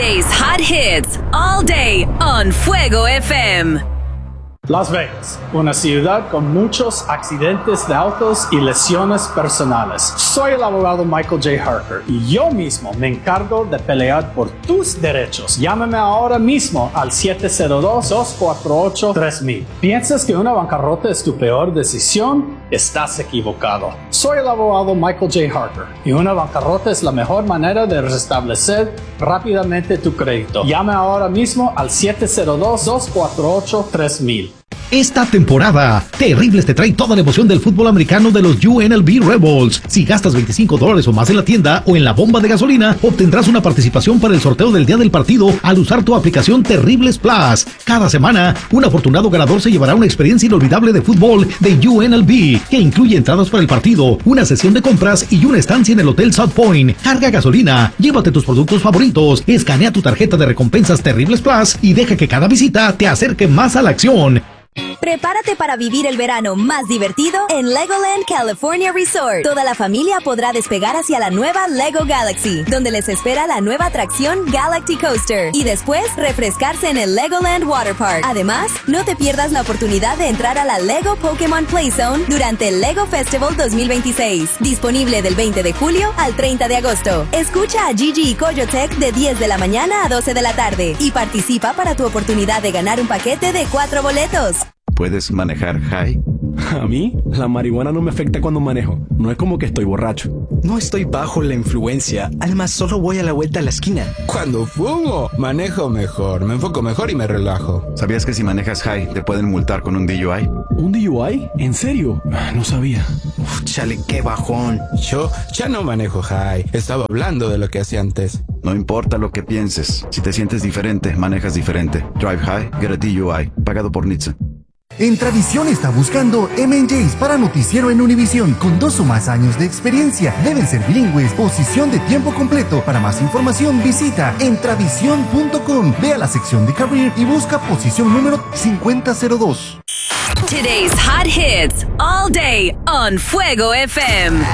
Today's hot hits all day on Fuego FM. Las Vegas, una ciudad con muchos accidentes de autos y lesiones personales. Soy el abogado Michael J. Harker y yo mismo me encargo de pelear por tus derechos. Llámame ahora mismo al 702-248-3000. ¿Piensas que una bancarrota es tu peor decisión? Estás equivocado. Soy el abogado Michael J. Harker y una bancarrota es la mejor manera de restablecer rápidamente tu crédito. Llame ahora mismo al 702-248-3000. Esta temporada, Terribles te trae toda la emoción del fútbol americano de los UNLV Rebels. Si gastas $25 o más en la tienda o en la bomba de gasolina, obtendrás una participación para el sorteo del día del partido al usar tu aplicación Terribles Plus. Cada semana, un afortunado ganador se llevará una experiencia inolvidable de fútbol de UNLV, que incluye entradas para el partido, una sesión de compras y una estancia en el Hotel South Point. Carga gasolina, llévate tus productos favoritos, escanea tu tarjeta de recompensas Terribles Plus y deja que cada visita te acerque más a la acción. Prepárate para vivir el verano más divertido en Legoland California Resort. Toda la familia podrá despegar hacia la nueva Lego Galaxy, donde les espera la nueva atracción Galactic Coaster y después refrescarse en el Legoland Water Park. Además, no te pierdas la oportunidad de entrar a la Lego Pokémon Play Zone durante el Lego Festival 2026, disponible del 20 de julio al 30 de agosto. Escucha a Gigi y Coyotech de 10 de la mañana a 12 de la tarde y participa para tu oportunidad de ganar un paquete de 4 boletos. ¿Puedes manejar high? A mí, la marihuana no me afecta cuando manejo. No es como que estoy borracho. No estoy bajo la influencia. Además, solo voy a la vuelta a la esquina. Cuando fumo, manejo mejor, me enfoco mejor y me relajo. ¿Sabías que si manejas high te pueden multar con un DUI? ¿Un DUI? ¿En serio? No sabía. Chale, qué bajón. Yo ya no manejo high. Estaba hablando de lo que hacía antes. No importa lo que pienses. Si te sientes diferente, manejas diferente. Drive high, get a DUI. Pagado por NHTSA. Entravisión está buscando M&Js para noticiero en Univisión con 2 o más años de experiencia. Deben ser bilingües, posición de tiempo completo. Para más información visita entravisión.com. Ve a la sección de Career y busca posición número 5002. Today's hot hits all day on Fuego FM.